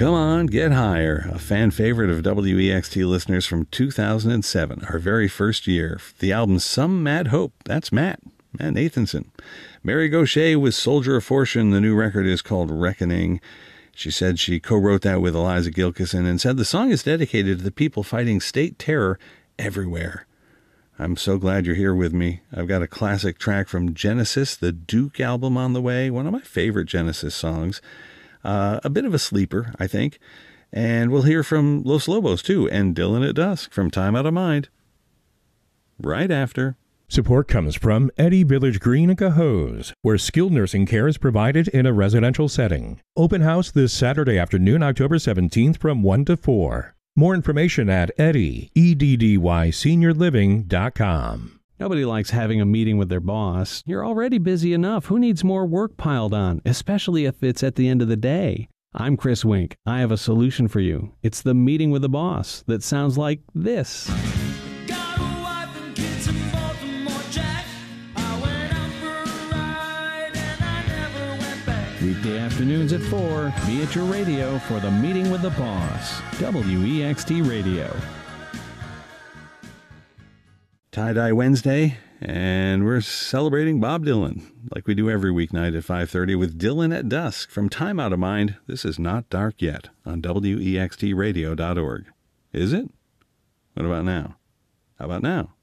Come On, Get Higher, a fan favorite of WEXT listeners from 2007, our very first year. The album Some Mad Hope, that's Matt Nathanson. Mary Gauthier was Soldier of Fortune. The new record is called Reckoning. She said she co-wrote that with Eliza Gilkison and said the song is dedicated to the people fighting state terror everywhere. I'm so glad you're here with me. I've got a classic track from Genesis, the Duke album on the way, one of my favorite Genesis songs. A bit of a sleeper, I think. And we'll hear from Los Lobos, too, and Dylan at Dusk from Time Out of Mind. Right after. Support comes from Eddy Village Green in Cohoes, where skilled nursing care is provided in a residential setting. Open house this Saturday afternoon, October 17th from 1 to 4. More information at eddySeniorliving.com. Nobody likes having a meeting with their boss. You're already busy enough. Who needs more work piled on, especially if it's at the end of the day? I'm Chris Wink. I have a solution for you. It's the meeting with the boss that sounds like this. Got a wife and kids in Baltimore, Jack. I went out for a ride and I never went back. Weekday afternoons at 4. Be at your radio for the meeting with the boss. WEXT Radio. Tie-Dye Wednesday, and we're celebrating Bob Dylan, like we do every weeknight at 5:30 with Dylan at Dusk from Time Out of Mind. This is Not Dark Yet on WEXTradio.org. Is it? What about now? How about now?